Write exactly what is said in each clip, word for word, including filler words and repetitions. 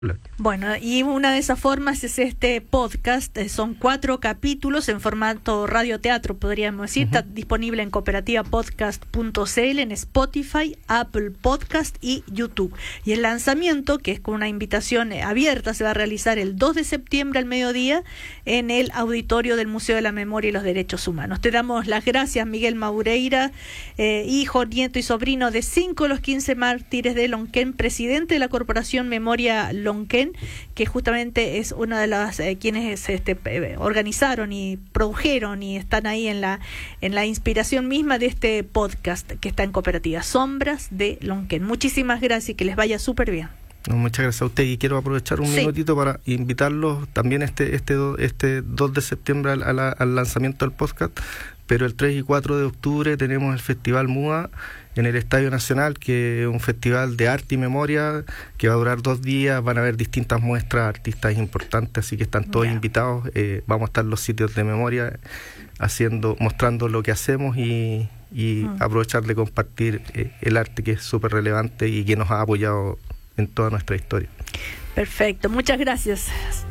Bueno, y una de esas formas es este podcast. Son cuatro capítulos en formato radioteatro, podríamos decir. Uh-huh. Está disponible en cooperativa podcast punto c l, en Spotify, Apple Podcast y YouTube. Y el lanzamiento, que es con una invitación abierta, se va a realizar el dos de septiembre al mediodía en el auditorio del Museo de la Memoria y los Derechos Humanos. Te damos las gracias, Miguel Maureira, eh, hijo, nieto y sobrino de cinco de los quince mártires de Lonquén, presidente de la Corporación Memoria Lonquén, que justamente es una de las eh, quienes este, eh, organizaron y produjeron y están ahí en la en la inspiración misma de este podcast que está en cooperativa Sombras de Lonquén. Muchísimas gracias y que les vaya súper bien. No, muchas gracias a usted, y quiero aprovechar un sí. minutito para invitarlos también este este este dos de septiembre al, al, al lanzamiento del podcast, pero el tres y cuatro de octubre tenemos el Festival MUA en el Estadio Nacional, que es un festival de arte y memoria que va a durar dos días. Van a haber distintas muestras, artistas importantes, así que están todos yeah. invitados. Eh, vamos a estar en los sitios de memoria haciendo, mostrando lo que hacemos y, y mm. aprovechar de compartir eh, el arte, que es súper relevante y que nos ha apoyado en toda nuestra historia. Perfecto, muchas gracias.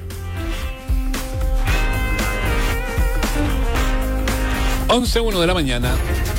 once uno de la mañana.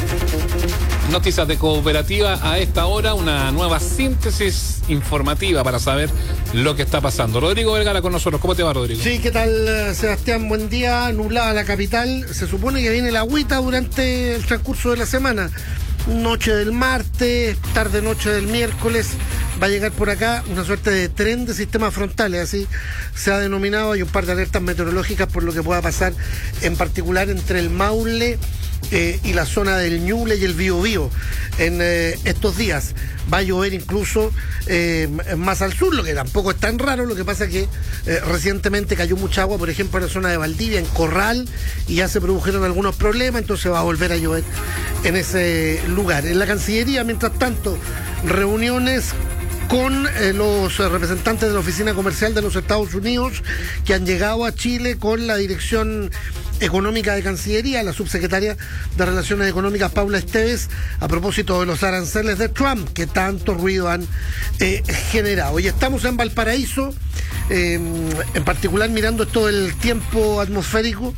Noticias de Cooperativa a esta hora, una nueva síntesis informativa para saber lo que está pasando. Rodrigo Vergara con nosotros. ¿Cómo te va, Rodrigo? Sí, ¿qué tal, Sebastián? Buen día. Nublada la capital. Se supone que viene la agüita durante el transcurso de la semana. Noche del martes, tarde-noche del miércoles, va a llegar por acá una suerte de tren de sistemas frontales, así se ha denominado. Hay un par de alertas meteorológicas por lo que pueda pasar, en particular entre el Maule eh, y la zona del Ñuble y el Biobío en eh, estos días. Va a llover incluso eh, más al sur, lo que tampoco es tan raro. Lo que pasa es que eh, recientemente cayó mucha agua, por ejemplo, en la zona de Valdivia, en Corral, y ya se produjeron algunos problemas, entonces va a volver a llover en ese lugar. En la Cancillería, mientras tanto, reuniones con eh, los representantes de la Oficina Comercial de los Estados Unidos, que han llegado a Chile con la Dirección Económica de Cancillería, la subsecretaria de Relaciones Económicas, Paula Esteves, a propósito de los aranceles de Trump, que tanto ruido han eh, generado. Y estamos en Valparaíso, eh, en particular mirando esto del tiempo atmosférico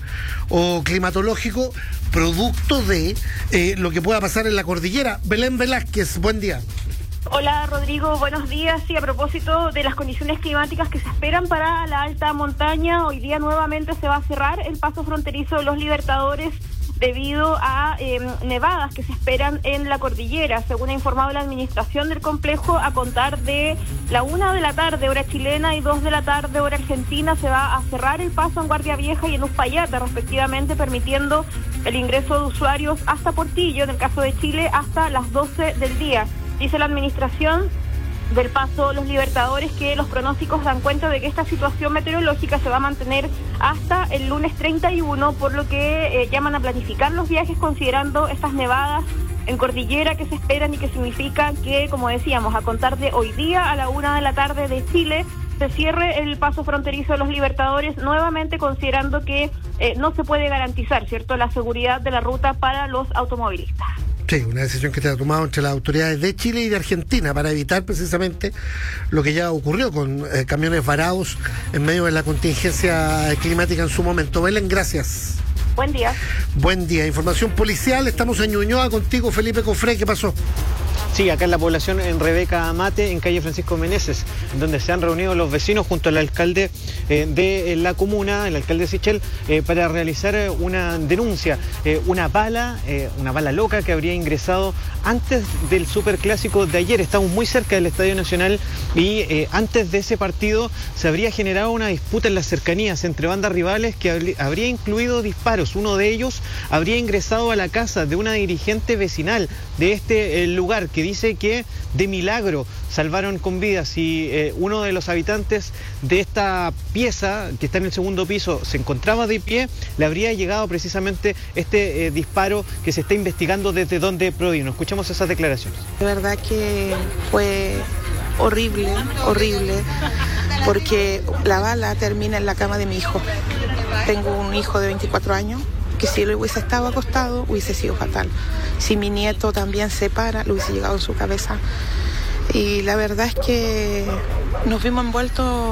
o climatológico, producto de eh, lo que pueda pasar en la cordillera. Belén Velázquez, buen día. Hola, Rodrigo, buenos días. Sí, a propósito de las condiciones climáticas que se esperan para la alta montaña, hoy día nuevamente se va a cerrar el paso fronterizo de los Libertadores debido a eh, nevadas que se esperan en la cordillera. Según ha informado la administración del complejo, a contar de la una de la tarde, hora chilena, y dos de la tarde, hora argentina, se va a cerrar el paso en Guardia Vieja y en Uspallata, respectivamente, permitiendo el ingreso de usuarios hasta Portillo, en el caso de Chile, hasta las doce del día. Dice la administración del paso Los Libertadores que los pronósticos dan cuenta de que esta situación meteorológica se va a mantener hasta el lunes treinta y uno, por lo que eh, llaman a planificar los viajes considerando estas nevadas en cordillera que se esperan y que significan que, como decíamos, a contar de hoy día a la una de la tarde de Chile se cierre el paso fronterizo de Los Libertadores, nuevamente considerando que eh, no se puede garantizar, ¿cierto?, la seguridad de la ruta para los automovilistas. Sí, una decisión que se ha tomado entre las autoridades de Chile y de Argentina para evitar precisamente lo que ya ocurrió con eh, camiones varados en medio de la contingencia climática en su momento. Belén, gracias. Buen día. Buen día. Información policial, estamos en Ñuñoa contigo, Felipe Cofré. ¿Qué pasó? Sí, acá en la población, en Rebeca Amate, en calle Francisco Meneses, donde se han reunido los vecinos junto al alcalde eh, de la comuna, el alcalde Sichel, eh, para realizar eh, una denuncia, eh, una bala, eh, una bala loca que habría ingresado antes del superclásico de ayer. Estamos muy cerca del Estadio Nacional y eh, antes de ese partido se habría generado una disputa en las cercanías entre bandas rivales que habría incluido disparos. Uno de ellos habría ingresado a la casa de una dirigente vecinal de este eh, lugar, que dice que de milagro salvaron con vidas, y eh, uno de los habitantes de esta pieza que está en el segundo piso se encontraba de pie. Le habría llegado precisamente este eh, disparo que se está investigando desde dónde provino. Escuchemos esas declaraciones. De verdad que fue horrible, horrible, porque la bala termina en la cama de mi hijo. Tengo un hijo de veinticuatro años que si él hubiese estado acostado hubiese sido fatal. Si mi nieto también se para, le hubiese llegado en su cabeza. Y la verdad es que nos vimos envueltos